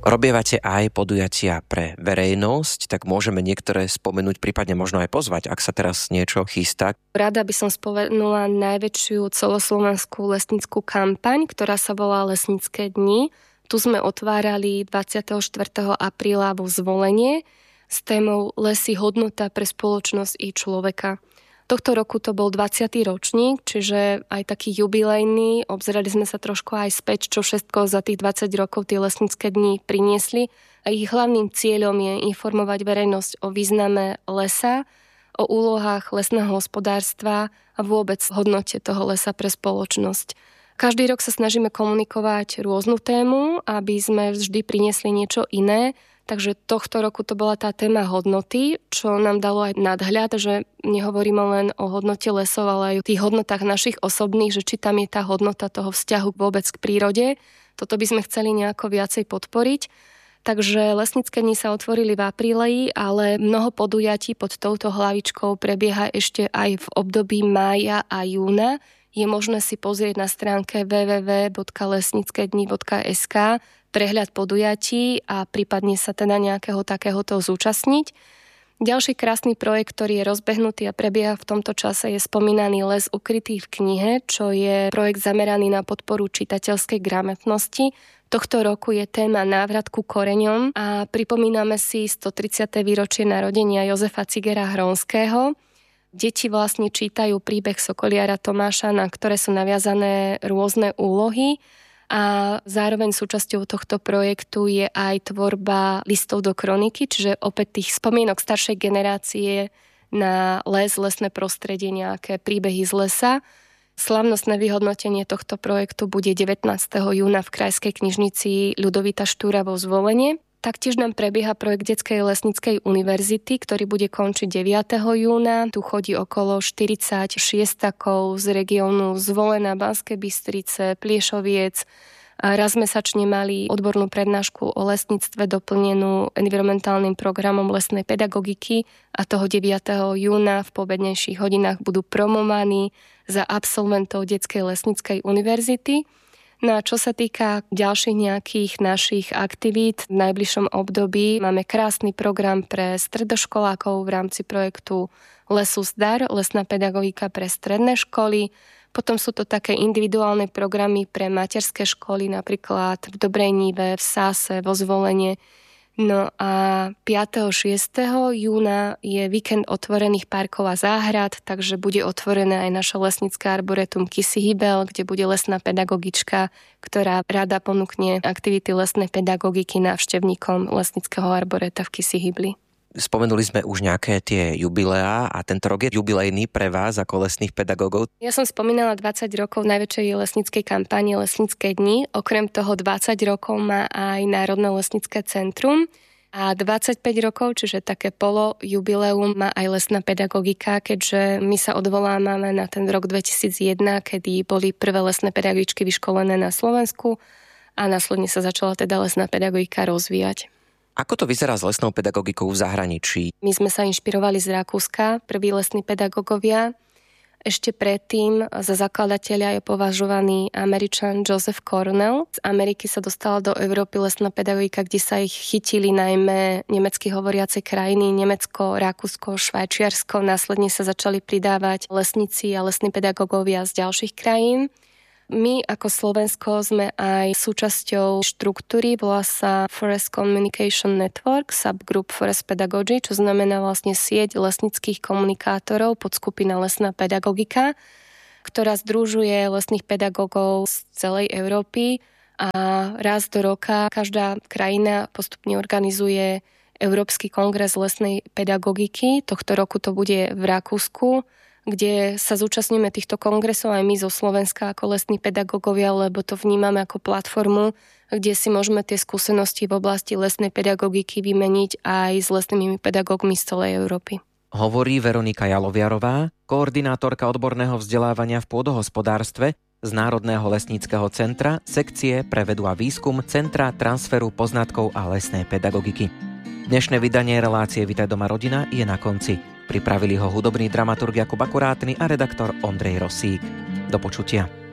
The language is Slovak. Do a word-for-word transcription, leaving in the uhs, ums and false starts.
Robievate aj podujatia pre verejnosť, tak môžeme niektoré spomenúť, prípadne možno aj pozvať, ak sa teraz niečo chystá. Rada by som spomenula najväčšiu celoslovenskú lesnickú kampaň, ktorá sa volá Lesnícke dni. Tu sme otvárali dvadsiateho štvrtého apríla vo Zvolenie s témou Lesy hodnota pre spoločnosť i človeka. Tohto roku to bol dvadsiaty ročník, čiže aj taký jubilejný. Obzerali sme sa trošku aj späť, čo všetko za tých dvadsať rokov tie lesnícke dni priniesli. A ich hlavným cieľom je informovať verejnosť o význame lesa, o úlohách lesného hospodárstva a vôbec hodnote toho lesa pre spoločnosť. Každý rok sa snažíme komunikovať rôznu tému, aby sme vždy priniesli niečo iné. Takže tohto roku to bola tá téma hodnoty, čo nám dalo aj nadhľad, že nehovoríme len o hodnote lesov, ale aj o tých hodnotách našich osobných, že či tam je tá hodnota toho vzťahu vôbec k prírode. Toto by sme chceli nejako viacej podporiť. Takže lesnícke dni sa otvorili v apríli, ale mnoho podujatí pod touto hlavičkou prebieha ešte aj v období mája a júna. Je možné si pozrieť na stránke w w w bodka lesnícke dni bodka es ká prehľad podujatí a prípadne sa teda nejakého takéhoto zúčastniť. Ďalší krásny projekt, ktorý je rozbehnutý a prebieha v tomto čase, je spomínaný Les ukrytý v knihe, čo je projekt zameraný na podporu čitateľskej gramotnosti. Tohto roku je téma návrat ku koreňom a pripomíname si stotridsiate výročie narodenia Jozefa Cigera Hronského. Deti vlastne čítajú príbeh sokoliara Tomáša, na ktoré sú naviazané rôzne úlohy. A zároveň súčasťou tohto projektu je aj tvorba listov do kroniky, čiže opäť tých spomienok staršej generácie na les, lesné prostredie, nejaké príbehy z lesa. Slavnostné vyhodnotenie tohto projektu bude devätnásteho júna v Krajskej knižnici Ľudovita Štúra vo Zvolenie. Taktiež nám prebieha projekt Detskej lesníckej univerzity, ktorý bude končiť deviateho júna. Tu chodí okolo štyridsať šiestakov z regiónu Zvolená, Banské Bystrice, Pliešoviec. A raz mesačne mali odbornú prednášku o lesníctve doplnenú environmentálnym programom lesnej pedagogiky a toho deviateho júna v pobednejších hodinách budú promovaní za absolventov Detskej lesníckej univerzity. No a čo sa týka ďalších nejakých našich aktivít, v najbližšom období máme krásny program pre stredoškolákov v rámci projektu Lesus dar, lesná pedagogika pre stredné školy. Potom sú to také individuálne programy pre materské školy, napríklad v Dobrej Nive, v Sáse, vo Zvolenie. No a piateho šiesteho júna je víkend otvorených parkov a záhrad, takže bude otvorené aj naše lesnícke arboretum Kisihybel, kde bude lesná pedagogička, ktorá rada ponúkne aktivity lesnej pedagogiky návštevníkom lesníckeho arboreta v Kisihybli. Spomenuli sme už nejaké tie jubileá a tento rok je jubilejný pre vás ako lesných pedagógov. Ja som spomínala dvadsať rokov najväčšej lesníckej kampane Lesnícke dni. Okrem toho dvadsať rokov má aj Národné lesnícke centrum a dvadsaťpäť rokov, čiže také polo jubileum, má aj lesná pedagogika, keďže my sa odvolávame na ten rok dvetisícjeden, kedy boli prvé lesné pedagogičky vyškolené na Slovensku a následne sa začala teda lesná pedagogika rozvíjať. Ako to vyzerá s lesnou pedagogikou v zahraničí? My sme sa inšpirovali z Rakúska, prví lesní pedagógovia. Ešte predtým za zakladateľa je považovaný Američan Joseph Cornell. Z Ameriky sa dostala do Európy lesná pedagogika, kde sa ich chytili najmä nemecky hovoriace krajiny, Nemecko, Rakúsko, Švajčiarsko. Následne sa začali pridávať lesníci a lesní pedagógovia z ďalších krajín. My ako Slovensko sme aj súčasťou štruktúry, volá sa Forest Communication Network, subgroup Forest Pedagogy, čo znamená vlastne sieť lesnických komunikátorov, podskupina lesná pedagogika, ktorá združuje lesných pedagógov z celej Európy a raz do roka každá krajina postupne organizuje Európsky kongres lesnej pedagogiky. Tohto roku to bude v Rakúsku, kde sa zúčastníme týchto kongresov aj my zo Slovenska ako lesní pedagógovia, lebo to vnímame ako platformu, kde si môžeme tie skúsenosti v oblasti lesnej pedagogiky vymeniť aj s lesnými pedagógmi z celej Európy. Hovorí Veronika Jaloviarová, koordinátorka odborného vzdelávania v pôdohospodárstve z Národného lesníckeho centra, sekcie pre vedu a výskum Centra transferu poznatkov a lesnej pedagogiky. Dnešné vydanie relácie Vitaj doma rodina je na konci. Pripravili ho hudobný dramaturg Jakub Akurátny a redaktor Ondrej Rosík. Do počutia.